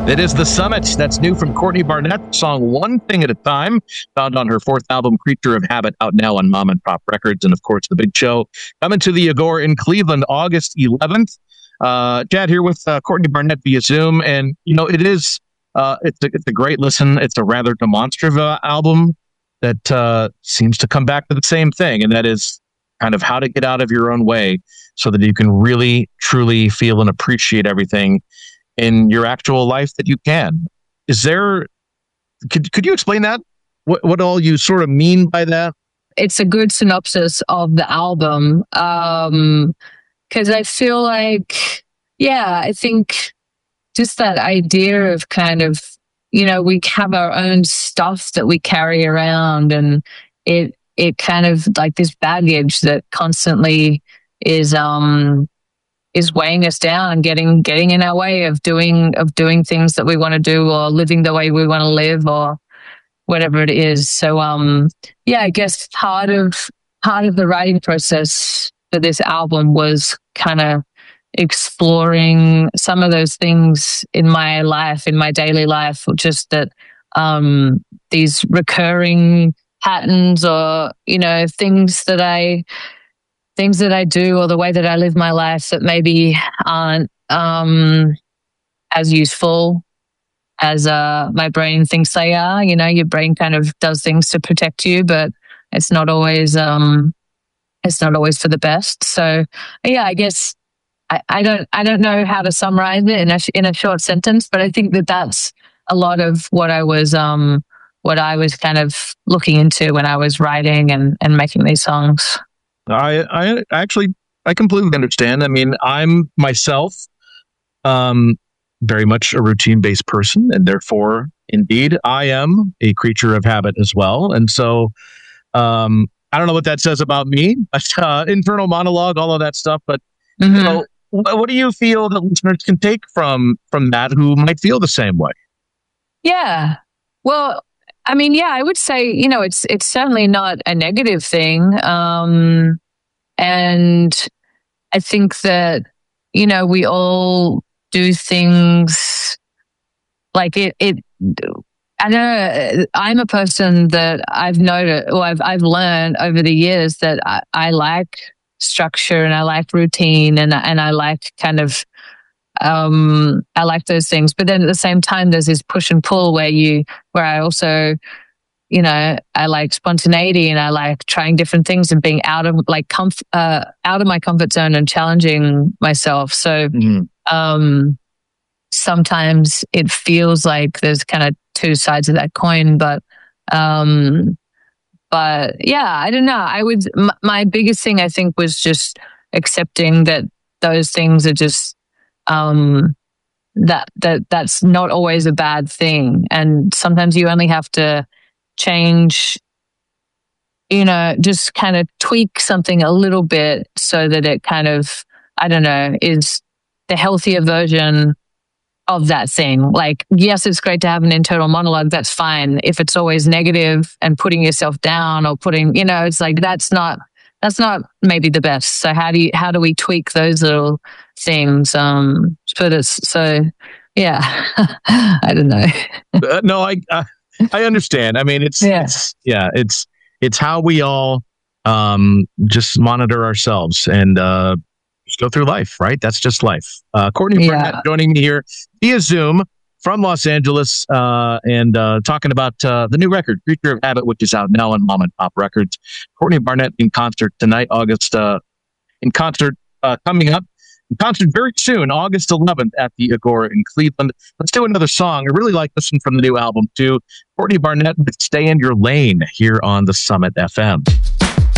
It is The Summit. That's new from Courtney Barnett. The song One Thing at a Time, found on her fourth album, Creature of Habit, out now on Mom and Pop Records. And of course, the big show coming to the Agora in Cleveland, August 11th. Chad here with Courtney Barnett via Zoom. And, you know, it's a great listen. It's a rather demonstrative album that seems to come back to the same thing. And that is kind of how to get out of your own way so that you can really, truly feel and appreciate everything in your actual life that you can. Could you explain that? What all you sort of mean by that? It's a good synopsis of the album. 'Cause I feel like, I think just that idea of kind of, we have our own stuff that we carry around, and it kind of like this baggage that constantly is weighing us down and getting in our way of doing things that we want to do, or living the way we want to live, or whatever it is. So, I guess part of the writing process for this album was kind of exploring some of those things in my life, in my daily life, just that, these recurring patterns, or, things that I do, or the way that I live my life that maybe aren't as useful as my brain thinks they are. Your brain kind of does things to protect you, but it's not always for the best. So I guess I don't know how to summarize it in a short sentence, but I think that that's a lot of what I was kind of looking into when I was writing and making these songs. I completely understand. I mean, I'm myself very much a routine-based person, and therefore, indeed, I am a creature of habit as well. And so, I don't know what that says about me, internal monologue, all of that stuff. But what do you feel that listeners can take from that who might feel the same way? Yeah. Well, I mean, I would say, it's certainly not a negative thing. And I think that, we all do things like it. I don't know. I'm a person that I've noticed, or I've learned over the years that I like structure, and I like routine, and I like kind of, I like those things. But then at the same time, there's this push and pull where I also, I like spontaneity, and I like trying different things and being out of my comfort zone and challenging myself. So, sometimes it feels like there's kind of two sides of that coin, but I don't know. My biggest thing, I think, was just accepting that those things are just, that's not always a bad thing. And sometimes you only have to change, just kind of tweak something a little bit so that it kind of, I don't know, is the healthier version of that thing. Like, yes, it's great to have an internal monologue. That's fine. If it's always negative and putting yourself down, or putting, it's like, that's not maybe the best. So how do we tweak those little things? I don't know. No, I understand. I mean, it's how we all just monitor ourselves and just go through life, right? That's just life. Courtney Barnett joining me here via Zoom from Los Angeles, and talking about the new record, Creature of Habit, which is out now on Mom and Pop Records. Courtney Barnett in concert tonight, coming up. In concert very soon, August 11th at the Agora in Cleveland. Let's do another song. I really like this one from the new album too. Courtney Barnett with Stay in Your Lane here on the Summit FM.